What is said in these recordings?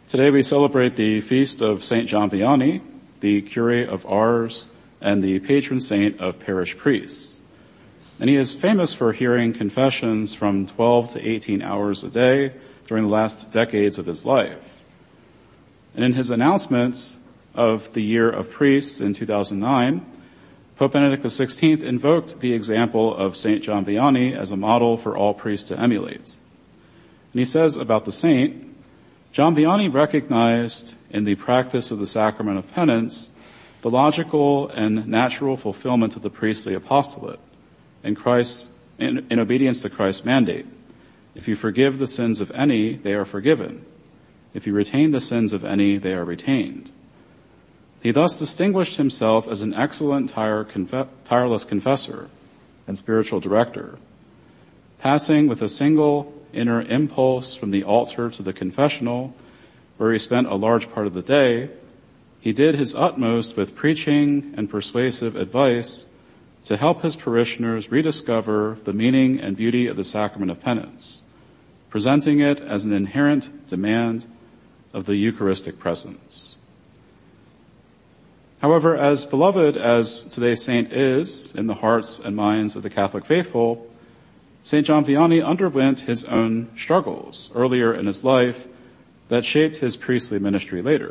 Today we celebrate the feast of St. John Vianney, the Curé of Ars and the patron saint of parish priests. And he is famous for hearing confessions from 12 to 18 hours a day during the last decades of his life. And in his announcement of the Year of Priests in 2009, Pope Benedict XVI invoked the example of St. John Vianney as a model for all priests to emulate. And he says about the saint, John Vianney recognized in the practice of the sacrament of penance the logical and natural fulfillment of the priestly apostolate in obedience to Christ's mandate. If you forgive the sins of any, they are forgiven. If you retain the sins of any, they are retained. He thus distinguished himself as an excellent tireless confessor and spiritual director, passing with a single inner impulse from the altar to the confessional, where he spent a large part of the day. He did his utmost with preaching and persuasive advice to help his parishioners rediscover the meaning and beauty of the sacrament of penance, presenting it as an inherent demand of the Eucharistic presence. However, as beloved as today's saint is in the hearts and minds of the Catholic faithful, St. John Vianney underwent his own struggles earlier in his life that shaped his priestly ministry later.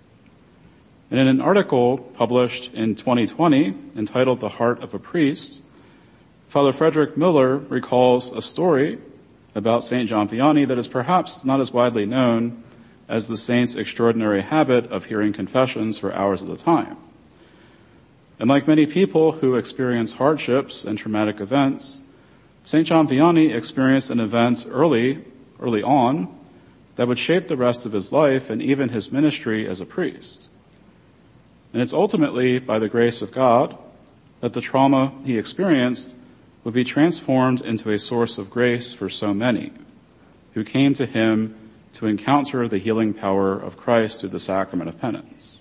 And in an article published in 2020 entitled The Heart of a Priest, Father Frederick Miller recalls a story about St. John Vianney that is perhaps not as widely known as the saint's extraordinary habit of hearing confessions for hours at a time. And like many people who experience hardships and traumatic events, St. John Vianney experienced an event early on that would shape the rest of his life and even his ministry as a priest. And it's ultimately by the grace of God that the trauma he experienced would be transformed into a source of grace for so many who came to him to encounter the healing power of Christ through the sacrament of penance.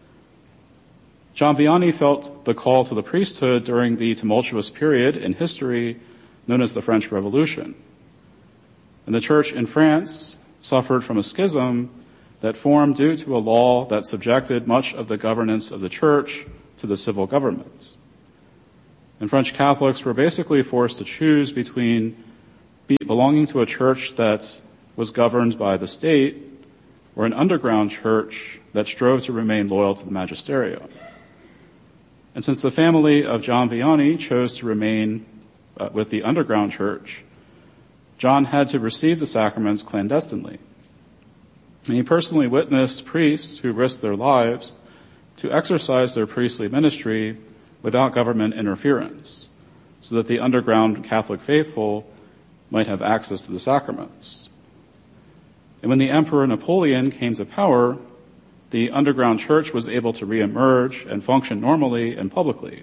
John Vianney felt the call to the priesthood during the tumultuous period in history known as the French Revolution. And the church in France suffered from a schism that formed due to a law that subjected much of the governance of the church to the civil government. And French Catholics were basically forced to choose between belonging to a church that was governed by the state or an underground church that strove to remain loyal to the magisterium. And since the family of John Vianney chose to remain with the underground church, John had to receive the sacraments clandestinely. And he personally witnessed priests who risked their lives to exercise their priestly ministry without government interference, so that the underground Catholic faithful might have access to the sacraments. And when the Emperor Napoleon came to power, the underground church was able to reemerge and function normally and publicly.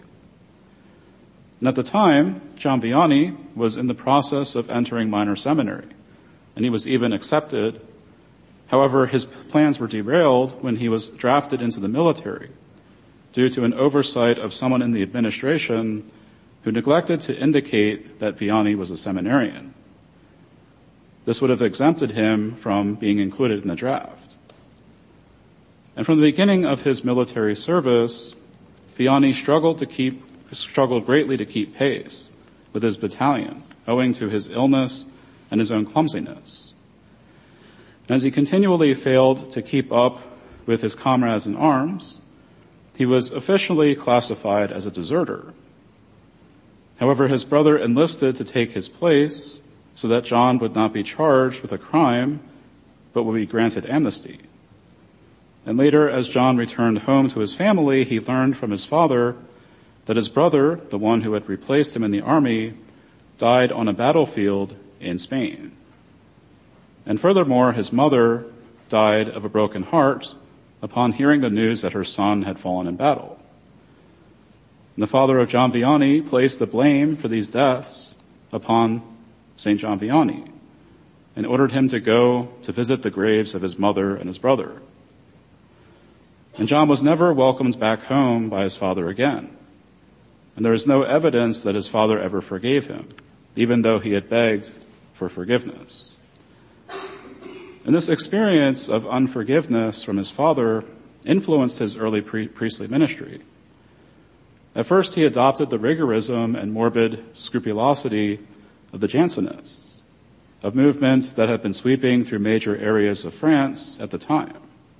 And at the time, John Vianney was in the process of entering minor seminary, and he was even accepted. However, his plans were derailed when he was drafted into the military due to an oversight of someone in the administration who neglected to indicate that Vianney was a seminarian. This would have exempted him from being included in the draft. And from the beginning of his military service, Vianney struggled greatly to keep pace with his battalion, owing to his illness and his own clumsiness. And as he continually failed to keep up with his comrades in arms, he was officially classified as a deserter. However, his brother enlisted to take his place so that John would not be charged with a crime, but would be granted amnesty. And later, as John returned home to his family, he learned from his father that his brother, the one who had replaced him in the army, died on a battlefield in Spain. And furthermore, his mother died of a broken heart upon hearing the news that her son had fallen in battle. And the father of John Vianney placed the blame for these deaths upon St. John Vianney and ordered him to go to visit the graves of his mother and his brother. And John was never welcomed back home by his father again. And there is no evidence that his father ever forgave him, even though he had begged for forgiveness. And this experience of unforgiveness from his father influenced his early priestly ministry. At first, he adopted the rigorism and morbid scrupulosity of the Jansenists, a movement that had been sweeping through major areas of France at the time.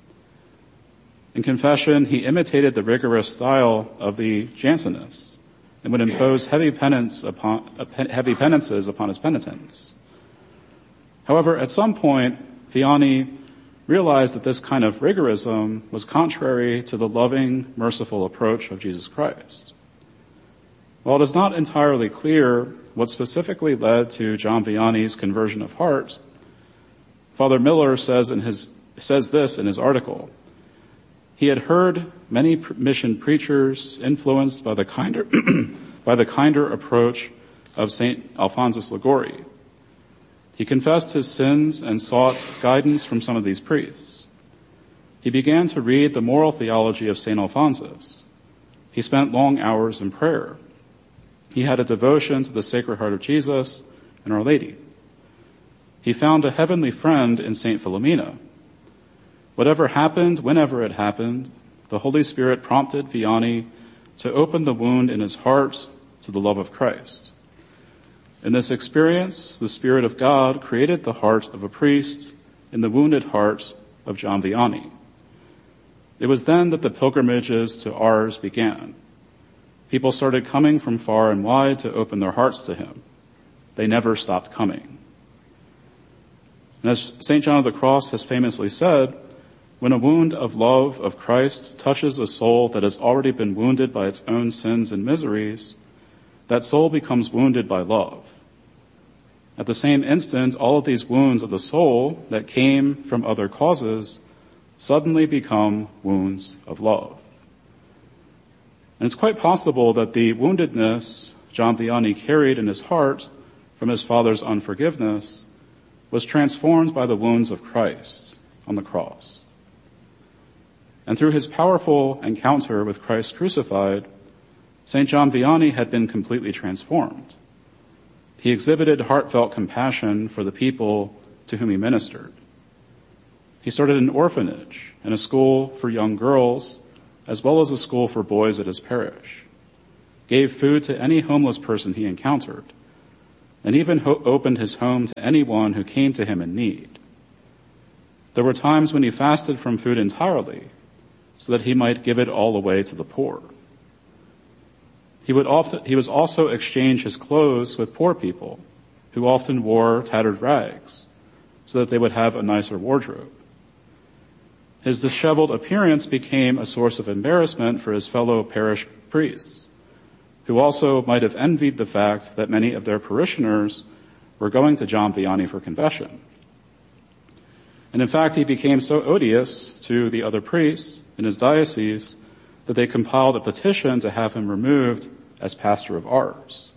In confession, he imitated the rigorous style of the Jansenists and would impose heavy penances upon his penitents. However, at some point, Vianney realized that this kind of rigorism was contrary to the loving, merciful approach of Jesus Christ. While it is not entirely clear what specifically led to John Vianney's conversion of heart, Father Miller says this in his article. He had heard many mission preachers influenced by the kinder approach of St. Alphonsus Liguori. He confessed his sins and sought guidance from some of these priests. He began to read the moral theology of St. Alphonsus. He spent long hours in prayer. He had a devotion to the Sacred Heart of Jesus and Our Lady. He found a heavenly friend in St. Philomena. Whatever happened, whenever it happened, the Holy Spirit prompted Vianney to open the wound in his heart to the love of Christ. In this experience, the Spirit of God created the heart of a priest in the wounded heart of John Vianney. It was then that the pilgrimages to Ars began. People started coming from far and wide to open their hearts to him. They never stopped coming. And as St. John of the Cross has famously said, when a wound of love of Christ touches a soul that has already been wounded by its own sins and miseries, that soul becomes wounded by love. At the same instant, all of these wounds of the soul that came from other causes suddenly become wounds of love. And it's quite possible that the woundedness John Vianney carried in his heart from his father's unforgiveness was transformed by the wounds of Christ on the cross. And through his powerful encounter with Christ crucified, St. John Vianney had been completely transformed. He exhibited heartfelt compassion for the people to whom he ministered. He started an orphanage and a school for young girls, as well as a school for boys at his parish, gave food to any homeless person he encountered, and even opened his home to anyone who came to him in need. There were times when he fasted from food entirely, so that he might give it all away to the poor. He would also exchange his clothes with poor people who often wore tattered rags so that they would have a nicer wardrobe. His disheveled appearance became a source of embarrassment for his fellow parish priests, who also might have envied the fact that many of their parishioners were going to John Vianney for confession. And in fact, he became so odious to the other priests in his diocese that they compiled a petition to have him removed as pastor of Ars.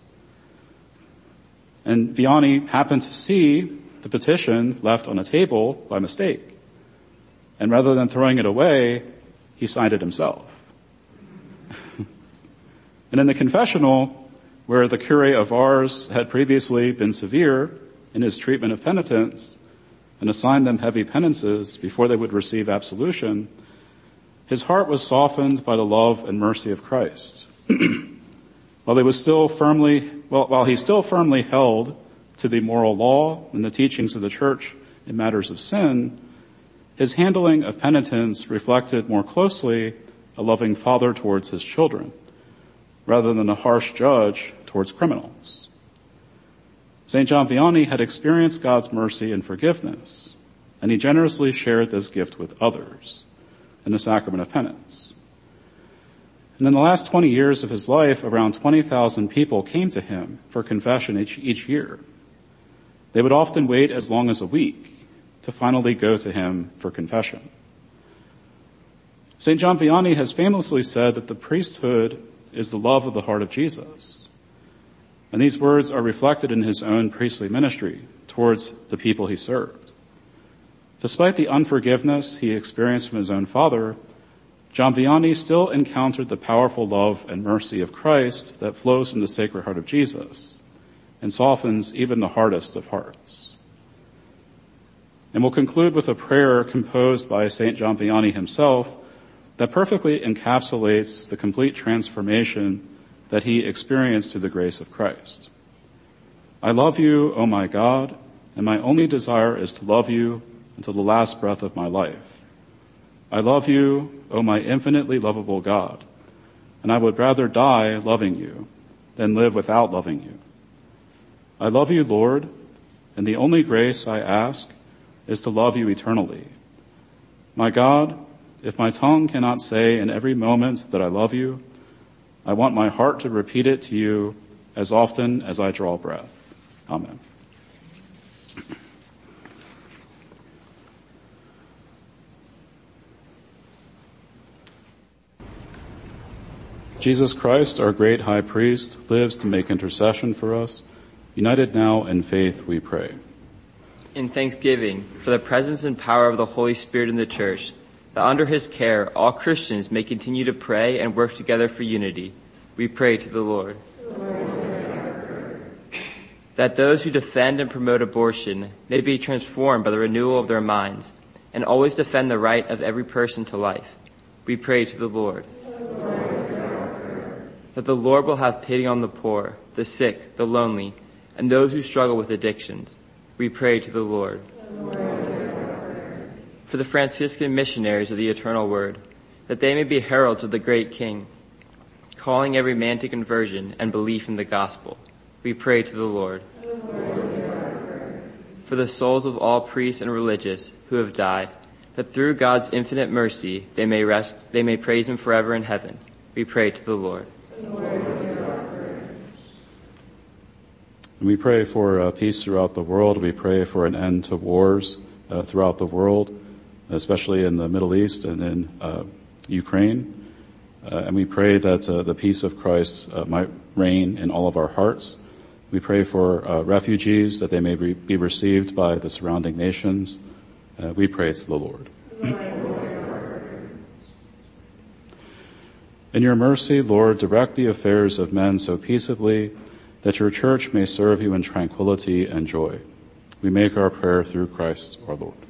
And Vianney happened to see the petition left on a table by mistake. And rather than throwing it away, he signed it himself. And in the confessional, where the cure of Ars had previously been severe in his treatment of penitents and assigned them heavy penances before they would receive absolution, his heart was softened by the love and mercy of Christ. While he still firmly held to the moral law and the teachings of the church in matters of sin, his handling of penitence reflected more closely a loving father towards his children, rather than a harsh judge towards criminals. St. John Vianney had experienced God's mercy and forgiveness, and he generously shared this gift with others in the sacrament of penance. And in the last 20 years of his life, around 20,000 people came to him for confession each year. They would often wait as long as a week to finally go to him for confession. St. John Vianney has famously said that the priesthood is the love of the heart of Jesus. And these words are reflected in his own priestly ministry towards the people he served. Despite the unforgiveness he experienced from his own father, John Vianney still encountered the powerful love and mercy of Christ that flows from the Sacred Heart of Jesus and softens even the hardest of hearts. And we'll conclude with a prayer composed by St. John Vianney himself that perfectly encapsulates the complete transformation that he experienced through the grace of Christ. I love you, O my God, and my only desire is to love you until the last breath of my life. I love you, O my infinitely lovable God, and I would rather die loving you than live without loving you. I love you, Lord, and the only grace I ask is to love you eternally. My God, if my tongue cannot say in every moment that I love you, I want my heart to repeat it to you as often as I draw breath. Amen. Jesus Christ, our great high priest, lives to make intercession for us. United now in faith, we pray. In thanksgiving for the presence and power of the Holy Spirit in the Church, that under his care all Christians may continue to pray and work together for unity, we pray to the Lord. That those who defend and promote abortion may be transformed by the renewal of their minds, and always defend the right of every person to life, we pray to the Lord. That the Lord will have pity on the poor, the sick, the lonely, and those who struggle with addictions, we pray to the Lord. For the Franciscan missionaries of the Eternal Word, that they may be heralds of the great King, calling every man to conversion and belief in the gospel, we pray to the Lord. For the souls of all priests and religious who have died, that through God's infinite mercy they may praise him forever in heaven, we pray to the Lord. And we pray for peace throughout the world. We pray for an end to wars throughout the world, especially in the Middle East and in Ukraine. And we pray that the peace of Christ might reign in all of our hearts. We pray for refugees, that they may be received by the surrounding nations. We pray to the Lord. In your mercy, Lord, direct the affairs of men so peaceably that your church may serve you in tranquility and joy. We make our prayer through Christ our Lord.